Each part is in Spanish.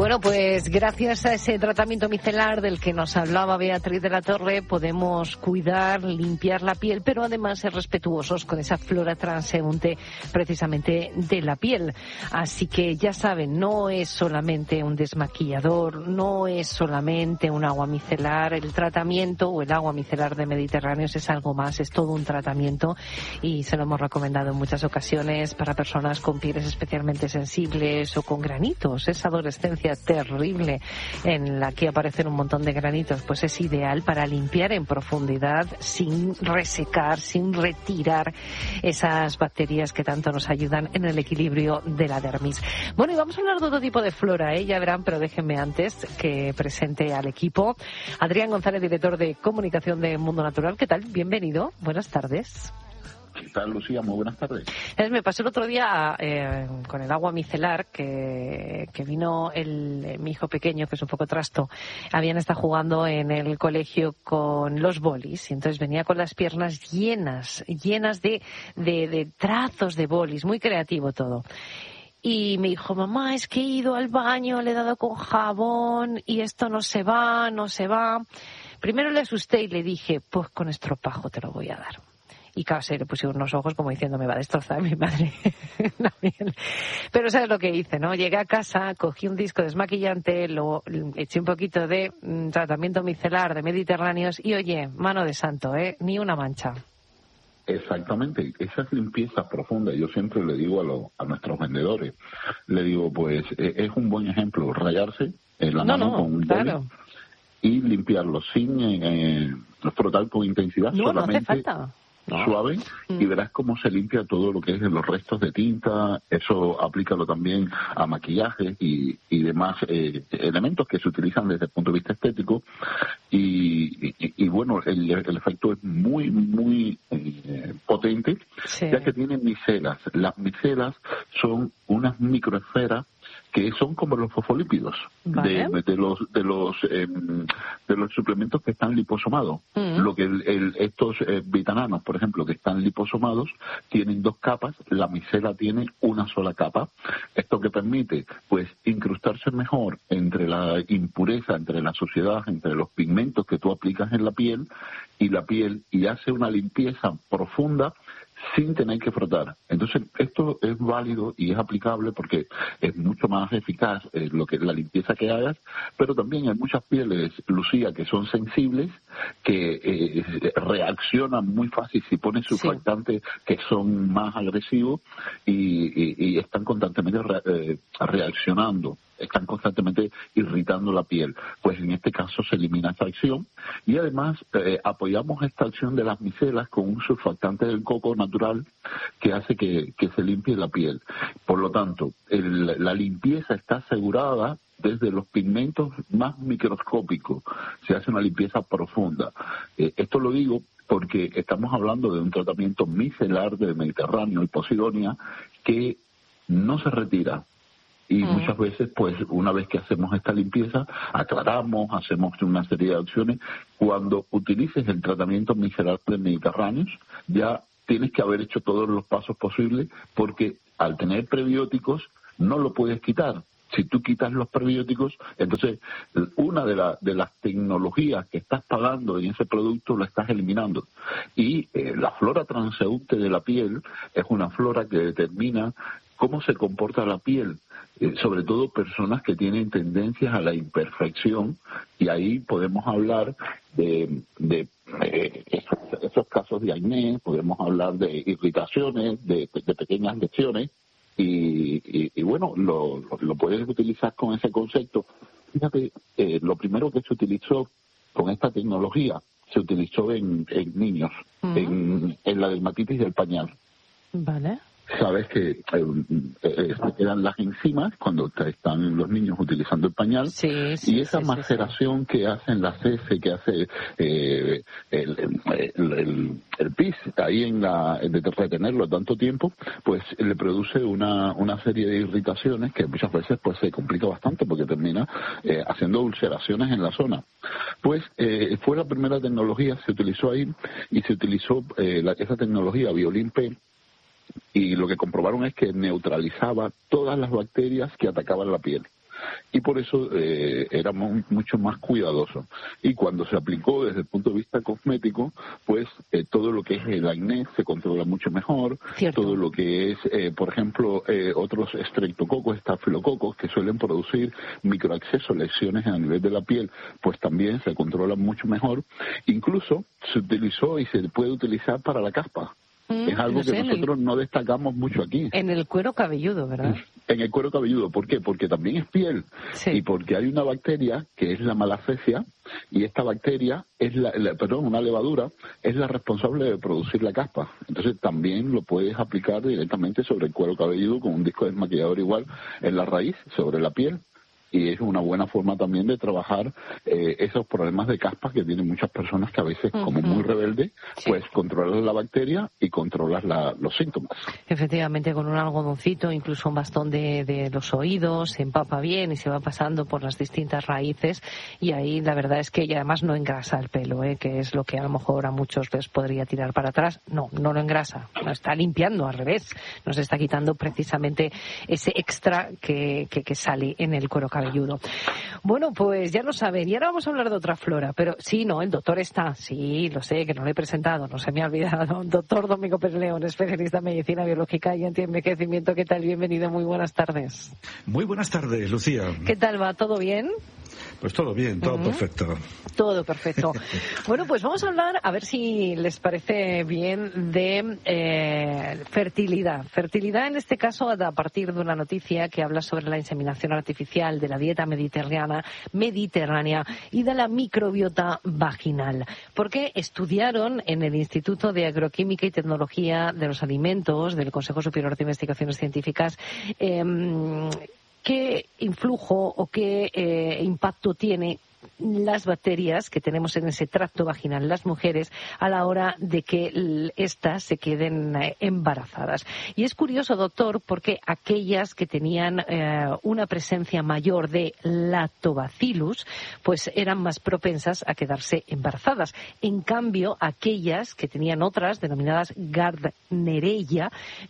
Bueno, pues gracias a ese tratamiento micelar del que nos hablaba Beatriz de la Torre, podemos cuidar, limpiar la piel, pero además ser respetuosos con esa flora transeúnte precisamente de la piel. Así que ya saben, no es solamente un desmaquillador, no es solamente un agua micelar, el tratamiento o el agua micelar de Mediterráneos es algo más, es todo un tratamiento y se lo hemos recomendado en muchas ocasiones para personas con pieles especialmente sensibles o con granitos, esa adolescencia terrible en la que aparecen un montón de granitos, pues es ideal para limpiar en profundidad sin resecar, sin retirar esas bacterias que tanto nos ayudan en el equilibrio de la dermis. Bueno, y vamos a hablar de otro tipo de flora, ya verán, pero déjenme antes que presente al equipo. Adrián González, director de comunicación de Mundo Natural. ¿Qué tal? Bienvenido. Buenas tardes. ¿Qué tal, Lucía? Muy buenas tardes. Me pasó el otro día con el agua micelar que vino mi hijo pequeño, que es un poco trasto. Habían estado jugando en el colegio con los bolis y entonces venía con las piernas llenas de trazos de bolis, muy creativo todo. Y me dijo, mamá, es que he ido al baño, le he dado con jabón y esto no se va. Primero le asusté y le dije, pues con estropajo te lo voy a dar. Y casi le pusieron unos ojos como diciendo, me va a destrozar mi madre. Pero ¿sabes lo que hice, no? Llegué a casa, cogí un disco desmaquillante, lo eché un poquito de tratamiento micelar de Mediterráneos y, oye, mano de santo, ni una mancha. Exactamente, esa es limpieza profunda. Yo siempre le digo a nuestros vendedores, le digo, pues es un buen ejemplo, rayarse en la mano con un boli y limpiarlo sin frotar con intensidad, solamente no hace falta. Suave, y verás cómo se limpia todo lo que es los restos de tinta. Eso aplícalo también a maquillaje y demás elementos que se utilizan desde el punto de vista estético y bueno, el efecto es muy potente, ya que tiene micelas. Las micelas son unas microesferas que son como los fosfolípidos de los suplementos que están liposomados. Lo que estos vitananos, por ejemplo, que están liposomados, tienen dos capas, la micela tiene una sola capa. Esto que permite, pues, incrustarse mejor entre la impureza, entre la suciedad, entre los pigmentos que tú aplicas en la piel y hace una limpieza profunda sin tener que frotar. Entonces, esto es válido y es aplicable porque es mucho más eficaz la limpieza que hagas, pero también hay muchas pieles, Lucía, que son sensibles, que reaccionan muy fácil si pones surfactantes que son más agresivos y están constantemente reaccionando, están constantemente irritando la piel. Pues en este caso se elimina esta acción y además apoyamos esta acción de las micelas con un surfactante del coco natural que hace que se limpie la piel. Por lo tanto, la limpieza está asegurada desde los pigmentos más microscópicos. Se hace una limpieza profunda. Esto lo digo porque estamos hablando de un tratamiento micelar del Mediterráneo, el Posidonia, que no se retira. Y muchas veces, pues, una vez que hacemos esta limpieza, aclaramos, hacemos una serie de acciones. Cuando utilices el tratamiento micelar del Mediterráneo, ya tienes que haber hecho todos los pasos posibles, porque al tener prebióticos no lo puedes quitar. Si tú quitas los prebióticos, entonces una de las tecnologías que estás pagando en ese producto la estás eliminando. Y la flora transeúnte de la piel es una flora que determina cómo se comporta la piel, sobre todo personas que tienen tendencias a la imperfección, y ahí podemos hablar de esos casos de acné, podemos hablar de irritaciones, de pequeñas lesiones, y bueno, lo puedes utilizar con ese concepto. Fíjate, lo primero que se utilizó con esta tecnología, se utilizó en niños, en la dermatitis del pañal. Vale. Sabes que se quedan las enzimas cuando están los niños utilizando el pañal, y esa maceración que hacen las heces, que hace el pis ahí de retenerlo tanto tiempo, pues le produce una serie de irritaciones que muchas veces pues se complica bastante porque termina haciendo ulceraciones en la zona. Pues fue la primera tecnología, se utilizó ahí, y se utilizó esa tecnología Biolin P, y lo que comprobaron es que neutralizaba todas las bacterias que atacaban la piel. y por eso era mucho más cuidadoso. Y cuando se aplicó desde el punto de vista cosmético, pues todo lo que es el acné se controla mucho mejor. Cierto. Todo lo que es, por ejemplo, otros estreptococos, estafilococos, que suelen producir microaccesos, lesiones a nivel de la piel, pues también se controlan mucho mejor. Incluso se utilizó y se puede utilizar para la caspa. Es algo que nosotros no destacamos mucho aquí. En el cuero cabelludo, ¿verdad? En el cuero cabelludo. ¿Por qué? Porque también es piel. Sí. Y porque hay una bacteria que es la malacesia, y esta bacteria es una levadura, es la responsable de producir la caspa. Entonces también lo puedes aplicar directamente sobre el cuero cabelludo con un disco desmaquillador igual en la raíz, sobre la piel. Y es una buena forma también de trabajar esos problemas de caspas que tienen muchas personas que a veces, como muy rebeldes, pues controlas la bacteria y controlas los síntomas. Efectivamente, con un algodoncito, incluso un bastón de los oídos, se empapa bien y se va pasando por las distintas raíces, y ahí la verdad es que además no engrasa el pelo, que es lo que a lo mejor a muchos les podría tirar para atrás. No lo engrasa, lo está limpiando al revés, nos está quitando precisamente ese extra que sale en el cuero cabelludo. Bueno, pues ya lo saben. Y ahora vamos a hablar de otra flora. Pero sí, no, el doctor está. Sí, lo sé, que no lo he presentado. No se me ha olvidado. Doctor Domingo Pérez León, especialista en medicina biológica y antienvejecimiento. ¿Qué tal? Bienvenido. Muy buenas tardes. Muy buenas tardes, Lucía. ¿Qué tal va? ¿Todo bien? Pues todo bien, todo perfecto. Todo perfecto. Bueno, pues vamos a hablar, a ver si les parece bien, de fertilidad. Fertilidad, en este caso, a partir de una noticia que habla sobre la inseminación artificial, de la dieta mediterránea y de la microbiota vaginal. Porque estudiaron en el Instituto de Agroquímica y Tecnología de los Alimentos del Consejo Superior de Investigaciones Científicas qué influjo o qué impacto tiene las bacterias que tenemos en ese tracto vaginal las mujeres a la hora de que éstas se queden embarazadas. Y es curioso, doctor, porque aquellas que tenían una presencia mayor de lactobacillus, pues eran más propensas a quedarse embarazadas. En cambio, aquellas que tenían otras, denominadas Gardnerella,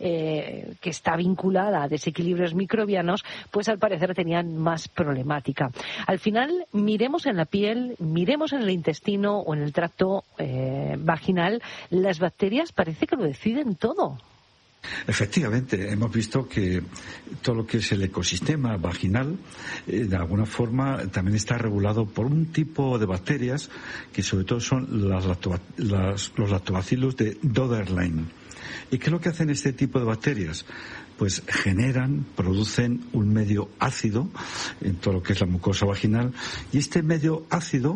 que está vinculada a desequilibrios microbianos, pues al parecer tenían más problemática. Al final, miremos en la piel, miremos en el intestino o en el tracto vaginal, las bacterias parece que lo deciden todo. Efectivamente, hemos visto que todo lo que es el ecosistema vaginal, de alguna forma, también está regulado por un tipo de bacterias que sobre todo son los lactobacillus de Doederlein. ¿Y qué es lo que hacen este tipo de bacterias? Pues producen un medio ácido en todo lo que es la mucosa vaginal, y este medio ácido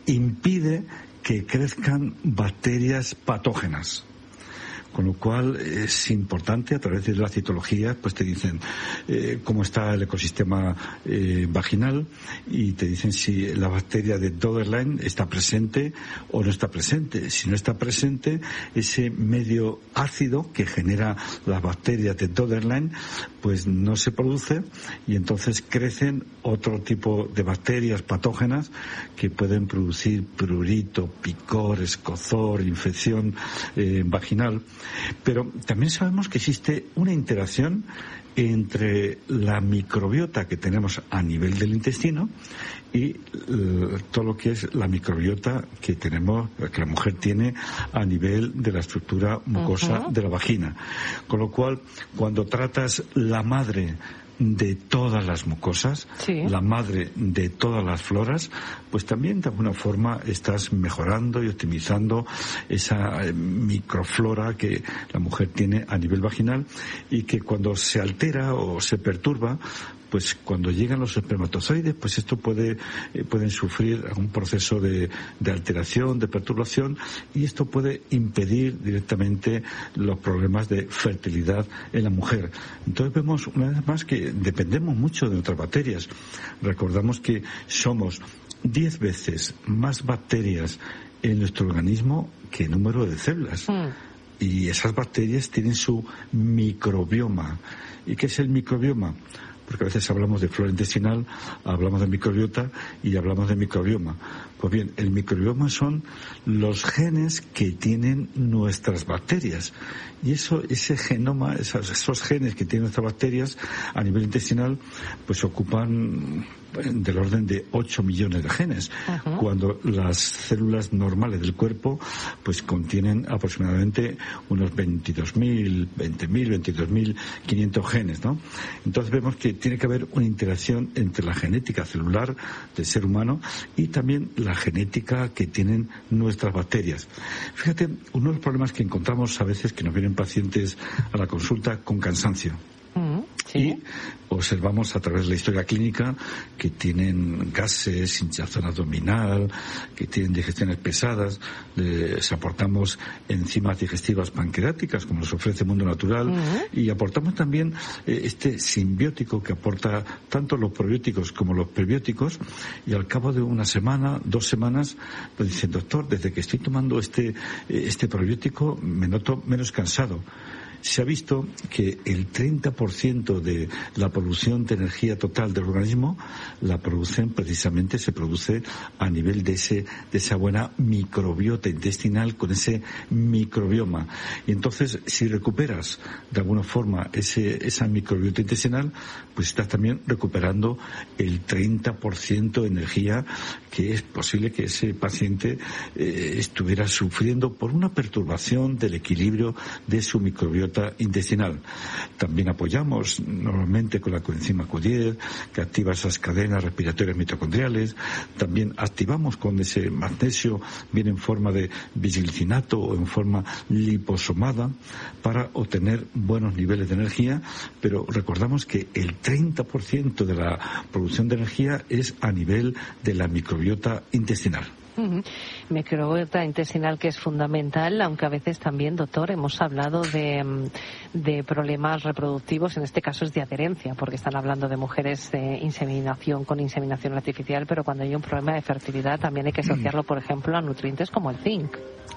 impide que crezcan bacterias patógenas. Con lo cual es importante, a través de la citología, pues te dicen cómo está el ecosistema vaginal, y te dicen si la bacteria de Doederlein está presente o no está presente. Si no está presente, ese medio ácido que genera las bacterias de Doederlein, pues no se produce, y entonces crecen otro tipo de bacterias patógenas que pueden producir prurito, picor, escozor, infección vaginal. Pero también sabemos que existe una interacción entre la microbiota que tenemos a nivel del intestino y todo lo que es la microbiota que la mujer tiene a nivel de la estructura mucosa de la vagina. Con lo cual, cuando tratas la madre de todas las mucosas, la madre de todas las floras, pues también de alguna forma estás mejorando y optimizando esa microflora que la mujer tiene a nivel vaginal, y que cuando se altera o se perturba, pues cuando llegan los espermatozoides, pues esto pueden sufrir algún proceso de alteración, de perturbación, y esto puede impedir directamente los problemas de fertilidad en la mujer. Entonces vemos una vez más que dependemos mucho de otras bacterias. Recordamos que somos 10 veces más bacterias en nuestro organismo que número de células. Y esas bacterias tienen su microbioma. ¿Y qué es el microbioma? porque a veces hablamos de flora intestinal, hablamos de microbiota y hablamos de microbioma. Pues bien, el microbioma son los genes que tienen nuestras bacterias. Y ese genoma, esos genes que tienen nuestras bacterias a nivel intestinal, pues ocupan del orden de 8 millones de genes, cuando las células normales del cuerpo pues contienen aproximadamente unos 22.500 genes, ¿no? Entonces vemos que tiene que haber una interacción entre la genética celular del ser humano y también la genética que tienen nuestras bacterias. Fíjate, uno de los problemas que encontramos a veces que nos vienen pacientes a la consulta con cansancio. Sí. Y observamos a través de la historia clínica que tienen gases, hinchazón abdominal, que tienen digestiones pesadas. Les aportamos enzimas digestivas pancreáticas, como nos ofrece Mundo Natural, y aportamos también este simbiótico que aporta tanto los probióticos como los prebióticos, y al cabo de una semana, 2 semanas, pues dicen: doctor, desde que estoy tomando este probiótico me noto menos cansado. Se ha visto que el 30% de la producción de energía total del organismo se produce a nivel de esa buena microbiota intestinal con ese microbioma. Y entonces, si recuperas de alguna forma esa microbiota intestinal, pues estás también recuperando el 30% de energía que es posible que ese paciente estuviera sufriendo por una perturbación del equilibrio de su microbiota intestinal. También apoyamos normalmente con la coenzima Q10, que activa esas cadenas respiratorias mitocondriales. También activamos con ese magnesio, bien en forma de bisglicinato o en forma liposomada, para obtener buenos niveles de energía, pero recordamos que el 30% de la producción de energía es a nivel de la microbiota intestinal. Microbiota intestinal, que es fundamental, aunque a veces también, doctor, hemos hablado de problemas reproductivos, en este caso es de adherencia, porque están hablando de mujeres de inseminación con inseminación artificial, pero cuando hay un problema de fertilidad también hay que asociarlo, por ejemplo, a nutrientes como el zinc.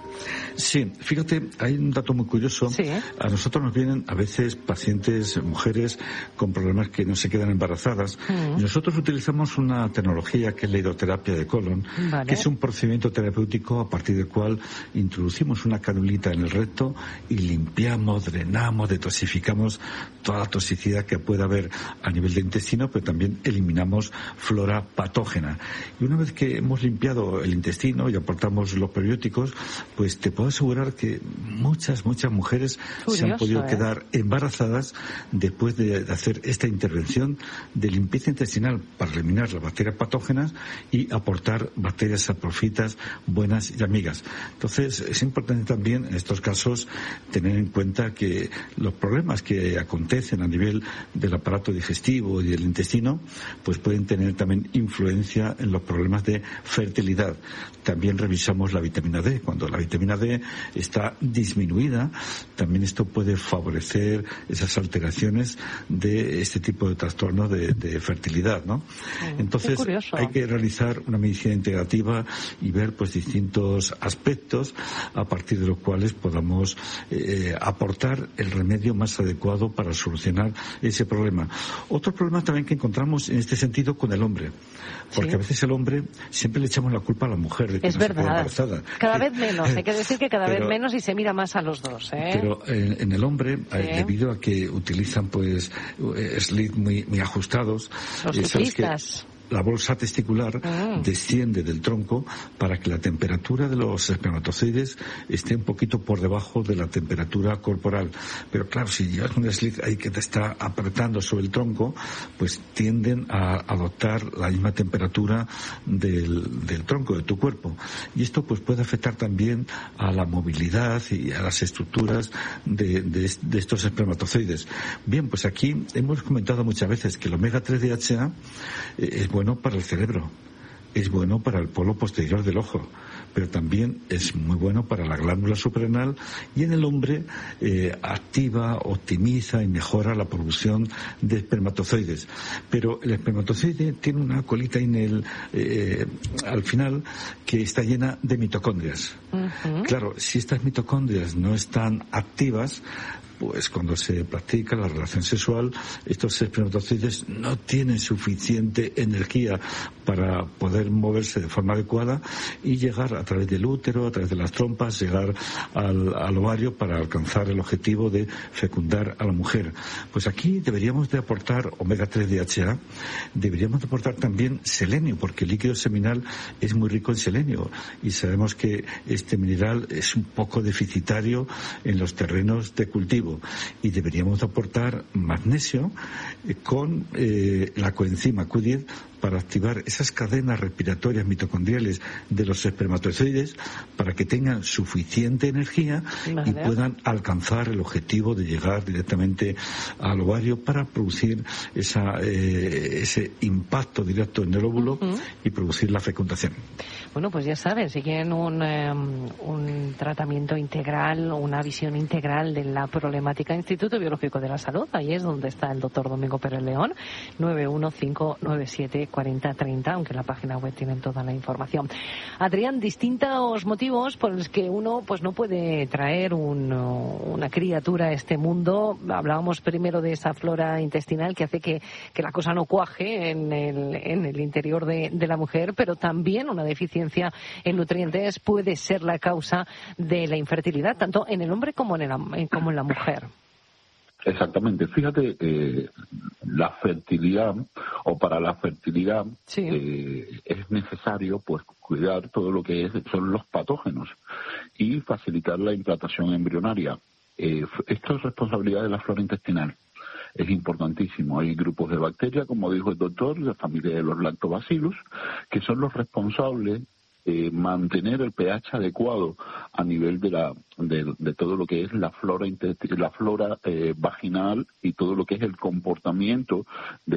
Sí, fíjate, hay un dato muy curioso. Sí. A nosotros nos vienen a veces pacientes, mujeres, con problemas que no se quedan embarazadas. Y nosotros utilizamos una tecnología que es la hidroterapia de colon, que es un procedimiento terapéutico a partir del cual introducimos una canulita en el recto y limpiamos, drenamos, detoxificamos toda la toxicidad que pueda haber a nivel de intestino, pero también eliminamos flora patógena. Y una vez que hemos limpiado el intestino y aportamos los prebióticos, pues te puedo asegurar que muchas mujeres se han podido quedar embarazadas después de hacer esta intervención de limpieza intestinal para eliminar las bacterias patógenas y aportar bacterias saprofitas buenas y amigas. Entonces, es importante también en estos casos tener en cuenta que los problemas que acontecen a nivel del aparato digestivo y del intestino, pues pueden tener también influencia en los problemas de fertilidad. También revisamos la vitamina D. Cuando la vitamina D está disminuida, también esto puede favorecer esas alteraciones de este tipo de trastornos de fertilidad, ¿no? Entonces, hay que realizar una medicina integrativa y ver pues distintos aspectos a partir de los cuales podamos aportar el remedio más adecuado para solucionar ese problema. Otro problema también que encontramos en este sentido con el hombre, porque a veces el hombre siempre le echamos la culpa a la mujer de que no se queda embarazada. Cada vez menos, hay que decir que cada vez menos, y se mira más a los dos, Pero en el hombre, debido a que utilizan pues slits muy ajustados, los ciclistas. La bolsa testicular desciende del tronco para que la temperatura de los espermatozoides esté un poquito por debajo de la temperatura corporal. Pero claro, si llevas un slit ahí que te está apretando sobre el tronco, pues tienden a adoptar la misma temperatura del tronco de tu cuerpo. Y esto pues puede afectar también a la movilidad y a las estructuras de estos espermatozoides. Bien, pues aquí hemos comentado muchas veces que el omega 3 DHA es bueno para el cerebro, es bueno para el polo posterior del ojo, pero también es muy bueno para la glándula suprarrenal, y en el hombre activa, optimiza y mejora la producción de espermatozoides. Pero el espermatozoide tiene una colita al final que está llena de mitocondrias. Claro, si estas mitocondrias no están activas, pues cuando se practica la relación sexual, estos espermatozoides no tienen suficiente energía para poder moverse de forma adecuada y llegar a través del útero, a través de las trompas, llegar al ovario para alcanzar el objetivo de fecundar a la mujer. Pues aquí deberíamos de aportar omega 3 DHA, deberíamos de aportar también selenio, porque el líquido seminal es muy rico en selenio y sabemos que este mineral es un poco deficitario en los terrenos de cultivo, y deberíamos de aportar magnesio con la coenzima Q10 para activar esas cadenas respiratorias mitocondriales de los espermatozoides para que tengan suficiente energía y puedan alcanzar el objetivo de llegar directamente al ovario para producir ese impacto directo en el óvulo y producir la fecundación. Bueno, pues ya saben, si quieren un tratamiento integral, una visión integral de la problemática, Instituto Biológico de la Salud, ahí es donde está el doctor Domingo Pérez León, 915974030, aunque en la página web tienen toda la información. Adrián, distintos motivos por los que uno pues no puede traer una criatura a este mundo. Hablábamos primero de esa flora intestinal que hace que la cosa no cuaje en el interior de la mujer, pero también una deficiencia en nutrientes puede ser la causa de la infertilidad, tanto en el hombre como en la mujer. Exactamente. Fíjate, la fertilidad, o para la fertilidad, es necesario pues cuidar todo lo que son los patógenos y facilitar la implantación embrionaria. Esto es responsabilidad de la flora intestinal. Es importantísimo. Hay grupos de bacterias, como dijo el doctor, la familia de los lactobacillus, que son los responsables de mantener el pH adecuado a nivel de todo lo que es la flora vaginal y todo lo que es el comportamiento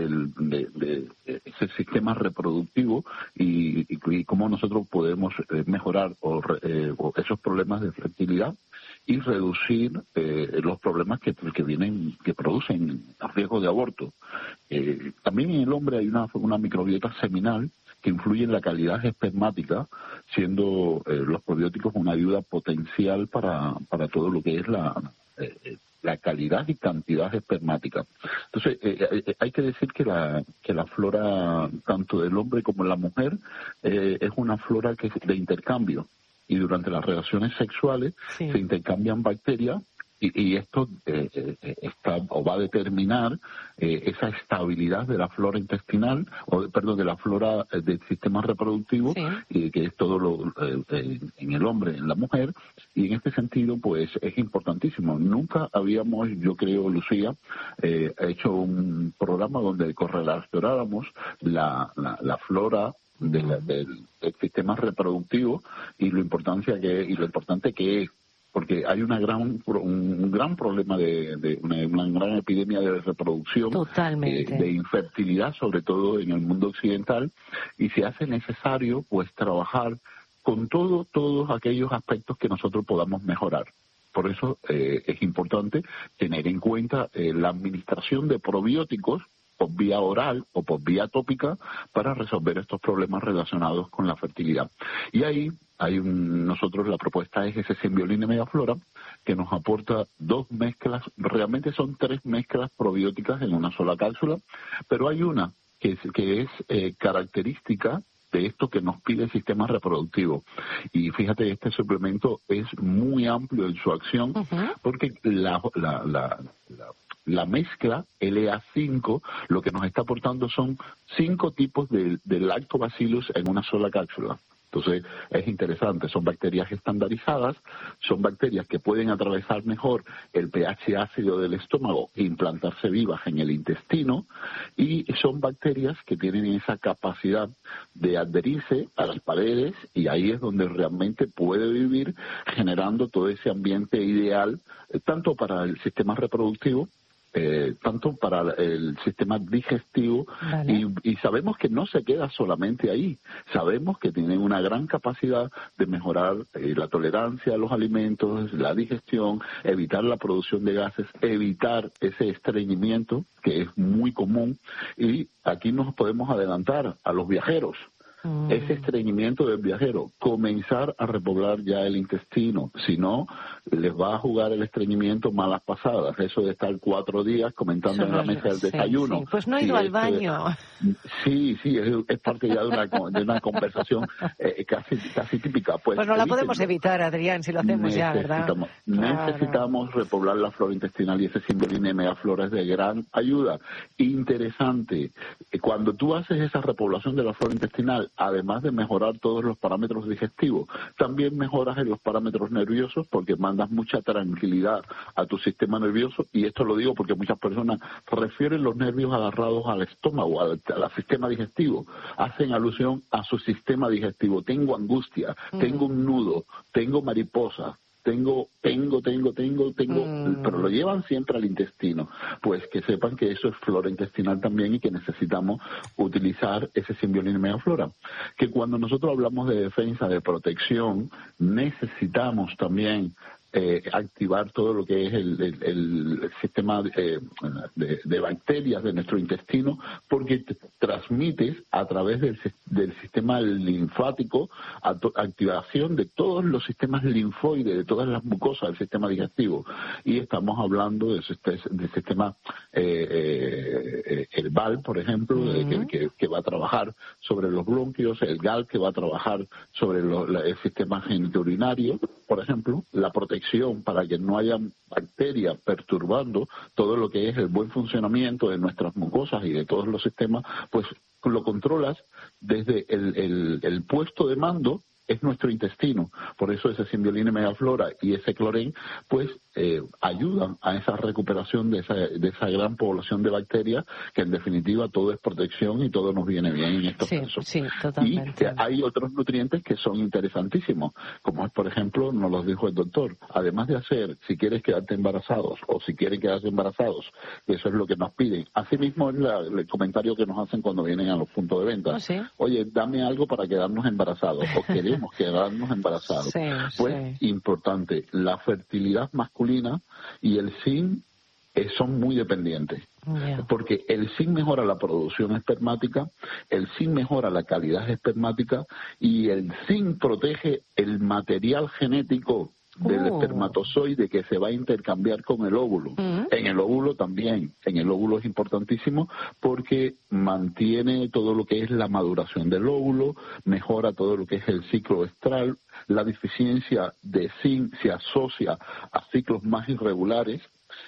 de ese sistema reproductivo y cómo nosotros podemos mejorar esos problemas de fertilidad y reducir los problemas que producen riesgo de aborto. También en el hombre hay una microbiota seminal que influye en la calidad espermática, siendo los probióticos una ayuda potencial para todo lo que es la calidad y cantidad espermática. Entonces, hay que decir que la flora, tanto del hombre como de la mujer, es una flora que es de intercambio. Y durante las relaciones sexuales se intercambian bacterias y esto va a determinar esa estabilidad de la flora intestinal, de la flora del sistema reproductivo, que es todo en el hombre, en la mujer, y en este sentido pues es importantísimo. Nunca habíamos, yo creo, Lucía, hecho un programa donde correlacionáramos la flora del sistema reproductivo y lo importante que es, porque hay un gran problema de una gran epidemia de reproducción, de infertilidad, sobre todo en el mundo occidental, y se hace necesario pues trabajar con todos aquellos aspectos que nosotros podamos mejorar. Por eso es importante tener en cuenta la administración de probióticos por vía oral o por vía tópica para resolver estos problemas relacionados con la fertilidad. Y ahí nosotros la propuesta es ese Symbiolin Megaflora, que nos aporta 2 mezclas, realmente son 3 mezclas probióticas en una sola cápsula, pero hay una que es característica de esto que nos pide el sistema reproductivo. Y fíjate, este suplemento es muy amplio en su acción, porque la mezcla LA5 lo que nos está aportando son 5 tipos de lactobacillus en una sola cápsula. Entonces es interesante, son bacterias estandarizadas, son bacterias que pueden atravesar mejor el pH ácido del estómago e implantarse vivas en el intestino, y son bacterias que tienen esa capacidad de adherirse a las paredes, y ahí es donde realmente puede vivir, generando todo ese ambiente ideal, tanto para el sistema reproductivo, tanto para el sistema digestivo, y sabemos que no se queda solamente ahí, sabemos que tienen una gran capacidad de mejorar la tolerancia a los alimentos, la digestión, evitar la producción de gases, evitar ese estreñimiento que es muy común, y aquí nos podemos adelantar a los viajeros. ese estreñimiento del viajero, comenzar a repoblar ya el intestino. Si no, les va a jugar el estreñimiento malas pasadas. Eso de estar 4 días comentando en la mesa del desayuno. Sí. Pues no he ido al baño. Sí, es parte ya de una conversación casi típica. Pues no la podemos evitar, Adrián, si lo hacemos ya, ¿verdad? Necesitamos repoblar la flora intestinal y ese Symbiolina meaflora es de gran ayuda. Interesante, cuando tú haces esa repoblación de la flora intestinal, además de mejorar todos los parámetros digestivos, también mejoras en los parámetros nerviosos porque mandas mucha tranquilidad a tu sistema nervioso, y esto lo digo porque muchas personas refieren los nervios agarrados al estómago, al sistema digestivo, hacen alusión a su sistema digestivo. Tengo angustia, tengo un nudo, tengo mariposa, tengo, pero lo llevan siempre al intestino. Pues que sepan que eso es flora intestinal también y que necesitamos utilizar ese Symbiolina meaflora. Que cuando nosotros hablamos de defensa, de protección, necesitamos también activar todo lo que es el sistema de bacterias de nuestro intestino, porque transmites a través del sistema linfático activación de todos los sistemas linfoides, de todas las mucosas del sistema digestivo. Y estamos hablando del sistema el BAL, por ejemplo, que va a trabajar sobre los bronquios, el GAL, que va a trabajar sobre el sistema genitourinario, por ejemplo, la protección para que no haya bacterias perturbando todo lo que es el buen funcionamiento de nuestras mucosas y de todos los sistemas, pues lo controlas desde el puesto de mando. Es nuestro intestino. Por eso ese Symbiolina meaflora y ese clorén pues ayudan a esa recuperación de esa gran población de bacterias, que en definitiva todo es protección y todo nos viene bien en estos casos. Sí, totalmente. Y hay otros nutrientes que son interesantísimos, como es, por ejemplo, nos los dijo el doctor, además de hacer, si quieres quedarte embarazados o si quieren quedarse embarazados, eso es lo que nos piden. Asimismo es el comentario que nos hacen cuando vienen a los puntos de venta. ¿Oh, sí? Oye, dame algo para quedarnos embarazados, o queremos quedarnos embarazados. Importante, la fertilidad masculina y el zinc son muy dependientes. Porque el zinc mejora la producción espermática, el zinc mejora la calidad espermática y el zinc protege el material genético del espermatozoide que se va a intercambiar con el óvulo. En el óvulo también. En el óvulo es importantísimo porque mantiene todo lo que es la maduración del óvulo, mejora todo lo que es el ciclo estral. La deficiencia de zinc se asocia a ciclos más irregulares.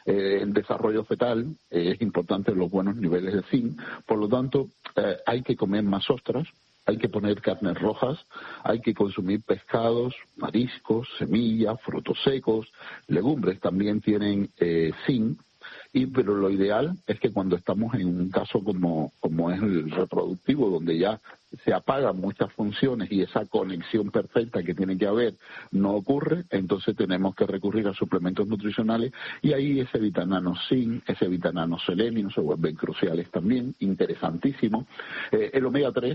El desarrollo fetal es importante los buenos niveles de zinc. Por lo tanto, hay que comer más ostras, hay que poner carnes rojas, hay que consumir pescados, mariscos, semillas, frutos secos, legumbres también tienen zinc. Pero lo ideal es que cuando estamos en un caso como es el reproductivo, donde ya se apagan muchas funciones y esa conexión perfecta que tiene que haber no ocurre, entonces tenemos que recurrir a suplementos nutricionales, y ahí ese vitamina zinc, ese vitamina selenio se vuelven cruciales también, interesantísimo. El omega 3,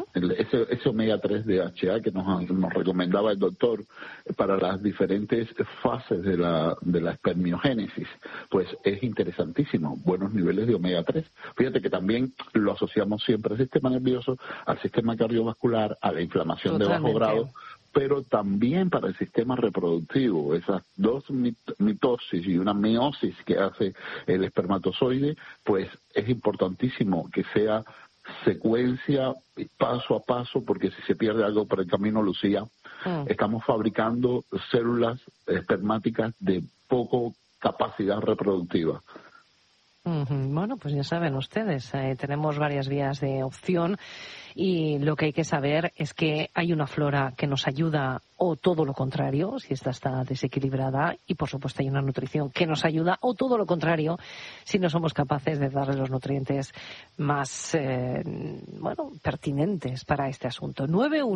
ese omega 3 DHA que nos recomendaba el doctor para las diferentes fases de la espermiogénesis, pues es interesantísimo, buenos niveles de omega 3. Fíjate que también lo asociamos siempre al sistema nervioso, al sistema cardiovascular, a la inflamación de bajo grado, pero también para el sistema reproductivo. Esas dos mitosis y una meiosis que hace el espermatozoide, pues es importantísimo que sea secuencia paso a paso, porque si se pierde algo por el camino, Lucía, estamos fabricando células espermáticas de poco capacidad reproductiva. Bueno, pues ya saben ustedes, tenemos varias vías de opción, y lo que hay que saber es que hay una flora que nos ayuda, o todo lo contrario, si esta está desequilibrada, y por supuesto hay una nutrición que nos ayuda, o todo lo contrario, si no somos capaces de darle los nutrientes más pertinentes para este asunto.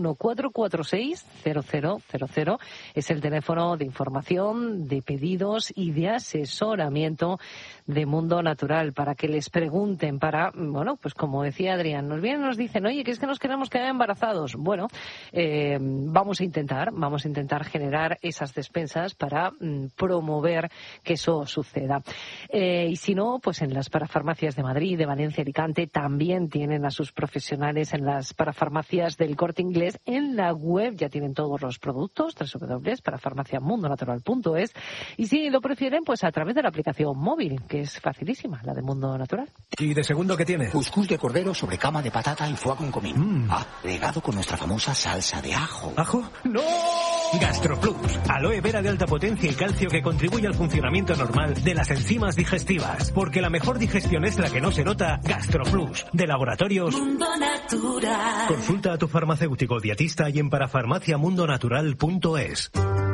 914460000 es el teléfono de información, de pedidos y de asesoramiento de Mundo Natural. Natural, para que les pregunten, para, bueno, pues como decía Adrián, nos vienen y nos dicen, oye, que es que nos queremos quedar embarazados. Bueno, vamos a intentar generar esas despensas para promover que eso suceda. Y si no, pues en las parafarmacias de Madrid, de Valencia, Alicante, también tienen a sus profesionales en las parafarmacias del Corte Inglés. En la web ya tienen todos los productos, www.parafarmaciamundonatural.es. Y si lo prefieren, pues a través de la aplicación móvil, que es facilísima, la de Mundo Natural. ¿Y de segundo qué tiene? Cuscús de cordero sobre cama de patata y foie con comino. Agregado con nuestra famosa salsa de ajo. ¿Ajo? ¡No! GastroPlus, aloe vera de alta potencia y calcio que contribuye al funcionamiento normal de las enzimas digestivas. Porque la mejor digestión es la que no se nota. GastroPlus, de Laboratorios Mundo Natural. Consulta a tu farmacéutico dietista y en parafarmaciamundonatural.es.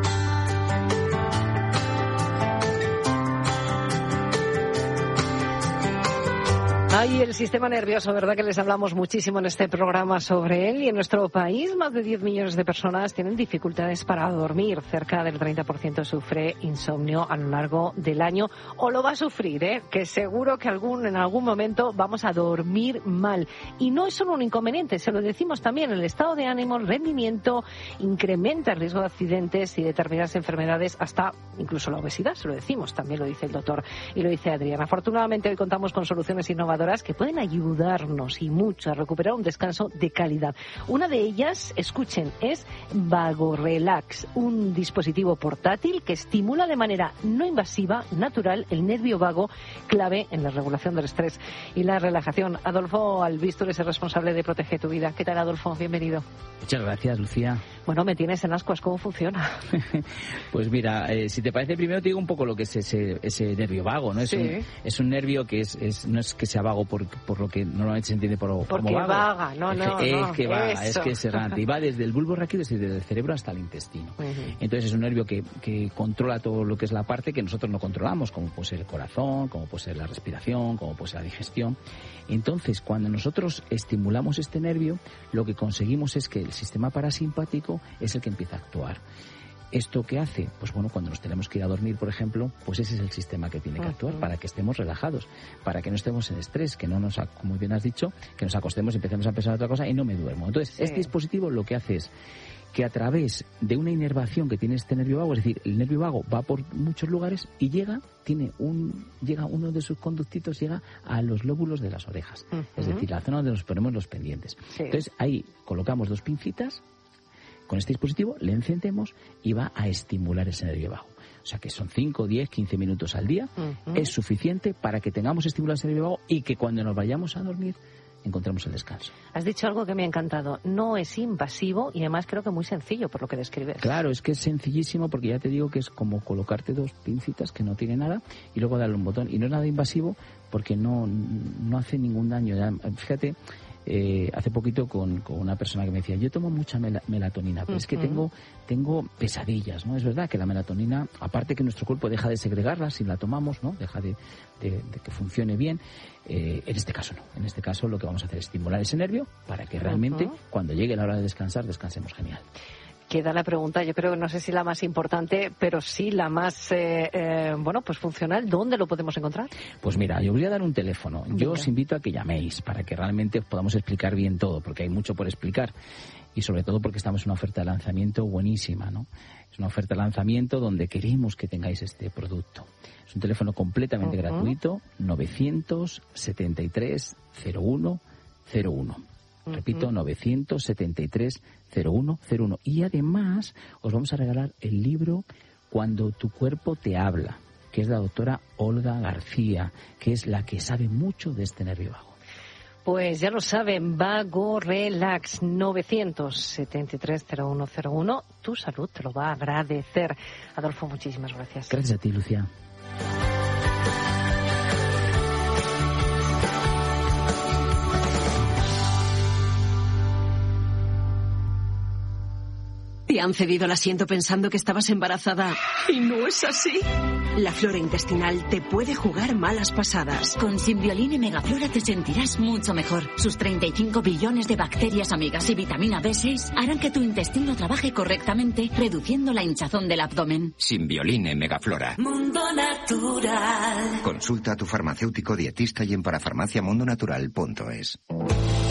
Ay, el sistema nervioso, ¿verdad que les hablamos muchísimo en este programa sobre él? Y en nuestro país, más de 10 millones de personas tienen dificultades para dormir. Cerca del 30% sufre insomnio a lo largo del año. O lo va a sufrir, que seguro que en algún momento vamos a dormir mal. Y no es solo un inconveniente, se lo decimos también. El estado de ánimo, el rendimiento, incrementa el riesgo de accidentes y determinadas enfermedades, hasta incluso la obesidad, se lo decimos, también lo dice el doctor y lo dice Adrián. Afortunadamente hoy contamos con soluciones innovadoras que pueden ayudarnos y mucho a recuperar un descanso de calidad. Una de ellas, escuchen, es VagoRelax, un dispositivo portátil que estimula de manera no invasiva, natural, el nervio vago, clave en la regulación del estrés y la relajación. Adolfo Albistur es el responsable de Protege tu Vida. ¿Qué tal, Adolfo? Bienvenido. Muchas gracias, Lucía. Bueno, me tienes en ascuas. ¿Cómo funciona? Pues mira, si te parece, primero te digo un poco lo que es ese nervio vago, ¿no? Es un nervio que no es que sea vago por lo que normalmente se entiende como porque vago. Vaga, es que es errante. Y va desde el bulbo raquídeo, desde el cerebro hasta el intestino. Entonces es un nervio que controla todo lo que es la parte que nosotros no controlamos, como puede ser el corazón, como puede ser la respiración, como puede ser la digestión. Entonces, cuando nosotros estimulamos este nervio, lo que conseguimos es que el sistema parasimpático es el que empieza a actuar. ¿Esto qué hace? Pues bueno, cuando nos tenemos que ir a dormir, por ejemplo, pues ese es el sistema que tiene que actuar para que estemos relajados, para que no estemos en estrés, que no nos, como bien has dicho, que nos acostemos y empecemos a pensar en otra cosa y no me duermo. Entonces, este dispositivo lo que hace es que a través de una inervación que tiene este nervio vago, es decir, el nervio vago va por muchos lugares y llega uno de sus conductitos, llega a los lóbulos de las orejas, es decir, la zona donde nos ponemos los pendientes. Entonces, ahí colocamos 2 pincitas. Con este dispositivo le encendemos y va a estimular ese nervio vago. O sea que son 5, 10, 15 minutos al día. Es suficiente para que tengamos estimulado ese nervio vago y que cuando nos vayamos a dormir encontremos el descanso. Has dicho algo que me ha encantado. No es invasivo y además creo que muy sencillo por lo que describes. Claro, es que es sencillísimo porque ya te digo que es como colocarte 2 pincitas que no tiene nada y luego darle un botón. Y no es nada invasivo porque no hace ningún daño. Ya, fíjate, hace poquito con una persona que me decía, yo tomo mucha melatonina, pero es que tengo pesadillas, ¿no? Es verdad que la melatonina, aparte que nuestro cuerpo deja de segregarla si la tomamos, ¿no? Deja de que funcione bien. En este caso no. En este caso lo que vamos a hacer es estimular ese nervio para que realmente cuando llegue la hora de descansar, descansemos genial. Queda la pregunta, yo creo, no sé si la más importante, pero sí la más, pues funcional. ¿Dónde lo podemos encontrar? Pues mira, yo voy a dar un teléfono. Yo os invito a que llaméis para que realmente os podamos explicar bien todo, porque hay mucho por explicar. Y sobre todo porque estamos en una oferta de lanzamiento buenísima, ¿no? Es una oferta de lanzamiento donde queremos que tengáis este producto. Es un teléfono completamente gratuito, 973-0101. Repito, 973-0101. Y además os vamos a regalar el libro Cuando tu cuerpo te habla, que es la doctora Olga García, que es la que sabe mucho de este nervio vago. Pues ya lo saben, VagoRelax, 973-0101. Tu salud te lo va a agradecer. Adolfo, muchísimas gracias. Gracias a ti, Lucía. Te han cedido el asiento pensando que estabas embarazada y no es así. La flora intestinal te puede jugar malas pasadas. Con Simbioline Megaflora te sentirás mucho mejor. Sus 35 billones de bacterias amigas y vitamina B6 harán que tu intestino trabaje correctamente, reduciendo la hinchazón del abdomen. Simbioline Megaflora. Mundo Natural. Consulta a tu farmacéutico dietista y en parafarmaciamundonatural.es.